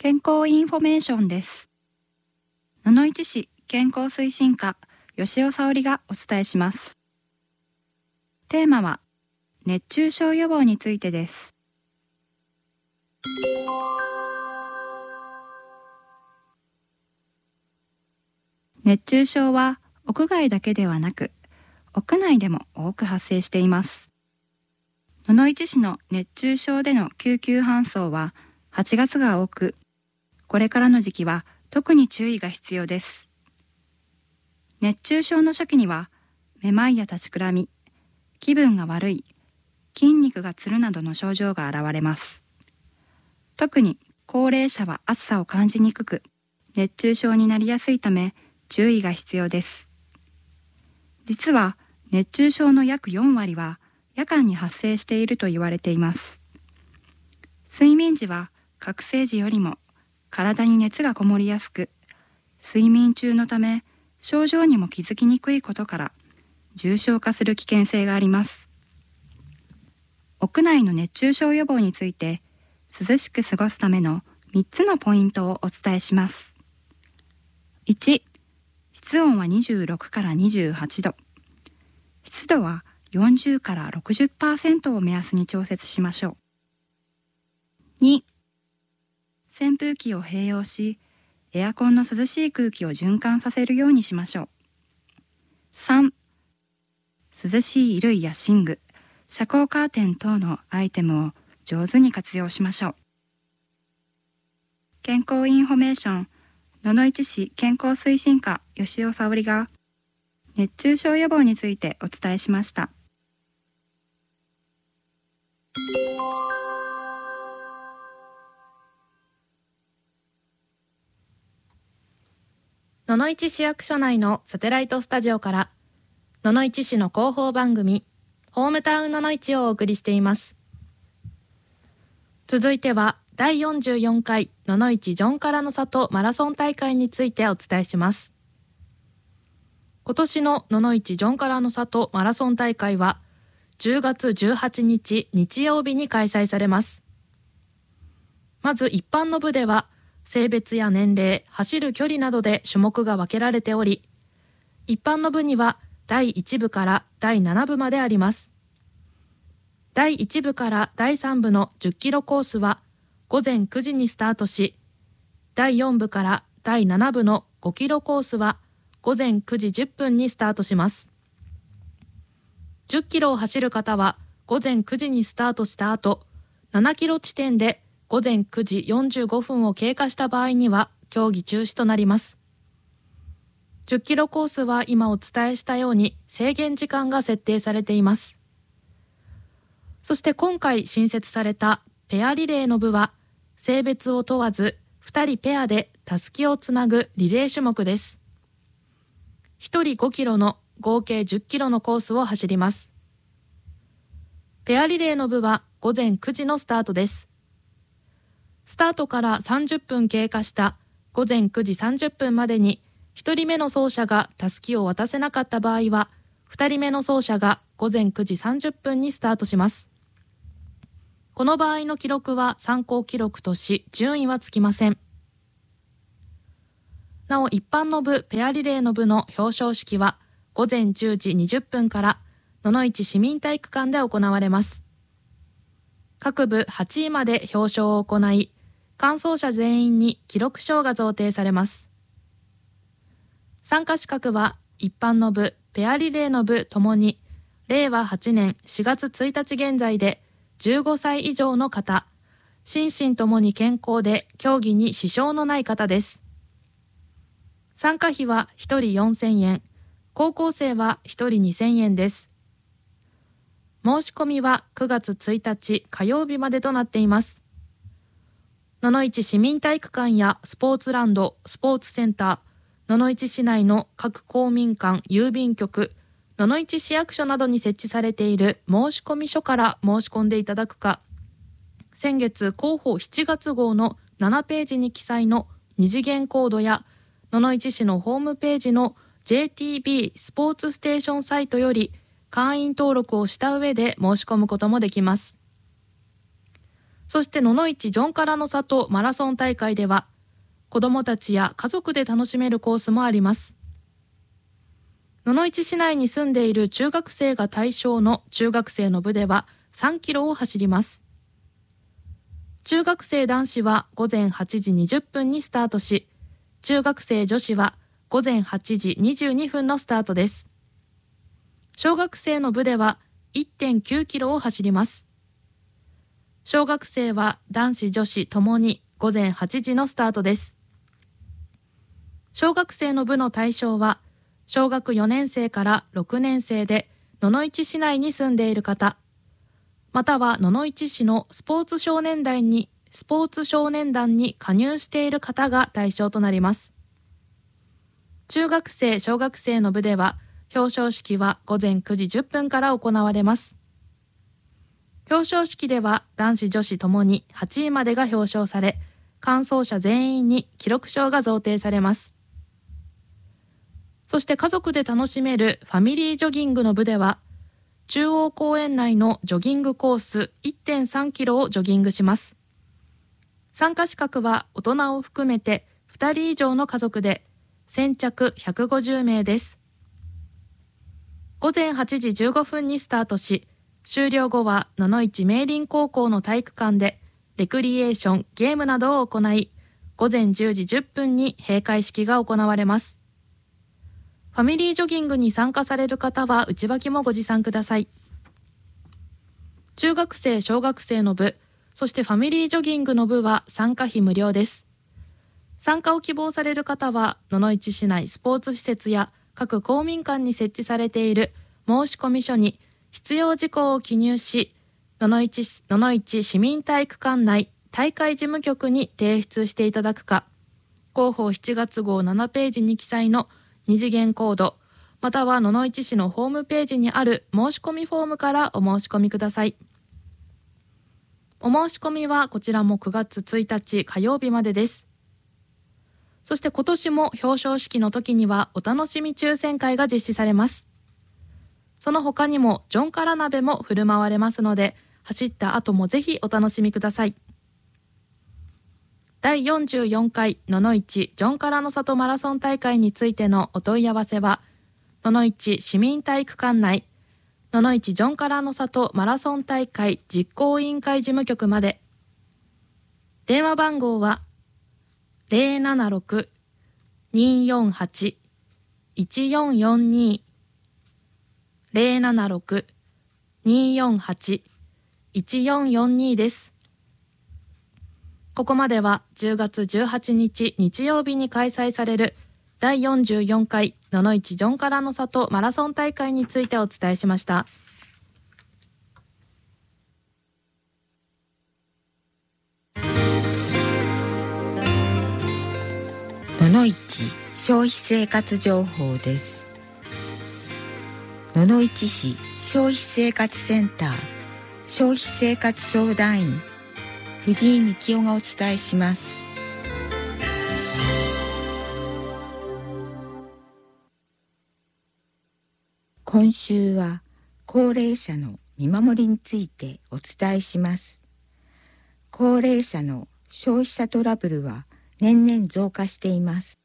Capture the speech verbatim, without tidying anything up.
健康インフォメーションです。野々市市健康推進課吉尾沙織がお伝えします。テーマは熱中症予防についてです。熱中症は屋外だけではなく屋内でも多く発生しています。野々市市の熱中症での救急搬送ははちがつが多く、これからの時期は特に注意が必要です。熱中症の初期にはめまいや立ちくらみ、気分が悪い、筋肉がつるなどの症状が現れます。特に高齢者は暑さを感じにくく、熱中症になりやすいため注意が必要です。実は熱中症の約よんわりは夜間に発生していると言われています。睡眠時は覚醒時よりも体に熱がこもりやすく、睡眠中のため症状にも気づきにくいことから重症化する危険性があります。屋内の熱中症予防について涼しく過ごすためのみっつのポイントをお伝えします。いち、室温はにじゅうろくからにじゅうはちど、湿度はよんじゅうから ろくじゅっパーセント を目安に調節しましょう。に、扇風機を併用し、エアコンの涼しい空気を循環させるようにしましょう。さん、涼しい衣類や寝具、遮光カーテン等のアイテムを上手に活用しましょう。健康インフォメーション、野々市市健康推進課吉尾沙織が熱中症予防についてお伝えしました。 野々市市役所内のサテライトスタジオから野々市市の広報番組ホームタウン野々市をお送りしています。続いてはだいよんじゅうよんかい野々市ジョンからの里マラソン大会についてお伝えします。今年の野々市ジョンからの里マラソン大会はじゅうがつじゅうはちにち日曜日に開催されます。まず一般の部では性別や年齢、走る距離などで種目が分けられており、一般の部にはだいいちぶからだいななぶまであります。だいいちぶからだいさんぶのじゅっキロコースはごぜんくじにスタートし、だいよんぶからだいななぶのごキロコースはごぜんくじじゅっぷんにスタートします。じゅっキロを走る方はごぜんくじにスタートした後、ななキロ地点でごぜんくじよんじゅうごふんを経過した場合には競技中止となります。じゅっキロコースは今お伝えしたように制限時間が設定されています。そして今回新設されたペアリレーの部は性別を問わずふたりペアでたすきをつなぐリレー種目です。ひとりごキロの合計じゅっキロのコースを走ります。ペアリレーの部はごぜんくじのスタートです。スタートからさんじゅっぷん経過したごぜんくじさんじゅっぷんまでにひとりめの走者がたすきを渡せなかった場合はふたりめの走者がごぜんくじさんじゅっぷんにスタートします。この場合の記録は参考記録とし順位はつきません。なお一般の部ペアリレーの部の表彰式はごぜんじゅうじにじゅっぷんから野々市市民体育館で行われます。各部はちいまで表彰を行い、完走者全員に記録証が贈呈されます。参加資格は一般の部、ペアリレーの部ともに、れいわはちねんしがつついたち現在でじゅうごさい以上の方、心身ともに健康で競技に支障のない方です。参加費はひとりよんせんえん、高校生はひとりにせんえんです。申し込みはくがつついたち火曜日までとなっています。野々市市民体育館やスポーツランド、スポーツセンター、野々市市内の各公民館、郵便局、野々市市役所などに設置されている申込書から申し込んでいただくか、先月広報しちがつごうのななページに記載の二次元コードや野々市市のホームページの ジェーティービー スポーツステーションサイトより会員登録をした上で申し込むこともできます。 そして野々市ジョンカラの里マラソン大会では子どもたちや家族で楽しめるコースもあります。野々市市内に住んでいる中学生が対象の中学生の部ではさんキロを走ります。中学生男子は午前はちじにじゅっぷんにスタートし、中学生女子は午前はちじにじゅうにふんのスタートです。小学生の部では いってんきゅうキロを走ります。小学生は男子女子ともに午前はちじのスタートです。小学生の部の対象は小学よねん生からろくねん生で野々市市内に住んでいる方、または野々市市のスポーツ少年団にスポーツ少年団に加入している方が対象となります。中学生小学生の部では表彰式は午前くじじゅっぷんから行われます。表彰式では男子女子ともにはちいまでが表彰され、完走者全員に記録証が贈呈されます。そして家族で楽しめるファミリージョギングの部では、中央公園内のジョギングコース いってんさんキロをジョギングします。参加資格は大人を含めてふたり以上の家族で、先着ひゃくごじゅうめいです。午前はちじじゅうごふんにスタートし、終了後は野々市明林高校の体育館でレクリエーション、ゲームなどを行い、午前じゅうじじゅっぷんに閉会式が行われます。ファミリージョギングに参加される方は内訳もご持参ください。中学生小学生の部、そしてファミリージョギングの部は参加費無料です。参加を希望される方は野々市市内スポーツ施設や各公民館に設置されている申込書に必要事項を記入し、野々市、野々市市民体育館内大会事務局に提出していただくか、広報しちがつ号ななページに記載の二次元コード、または野々市市のホームページにある申し込みフォームからお申し込みください。お申し込みはこちらもくがつついたち火曜日までです。そして今年も表彰式の時にはお楽しみ抽選会が実施されます。その他にもジョンカラ鍋も振る舞われますので、走った後もぜひお楽しみください。だいよんじゅうよんかい野々市ジョンカラの里マラソン大会についてのお問い合わせは、野々市市民体育館内野々市ジョンカラの里マラソン大会実行委員会事務局まで。電話番号は ゼロななろく にーよんはち いちよんよんに ゼロななろく にーよんはち いちよんよんに です。ここまではじゅうがつじゅうはちにち日曜日に開催されるだいよんじゅうよんかい野々市ジョンカラの里マラソン大会についてお伝えしました。 野々市消費生活情報です。野々市市消費生活センター消費生活相談員藤井幹夫がお伝えします。今週は高齢者の見守りについてお伝えします。高齢者の消費者トラブルは年々増加しています。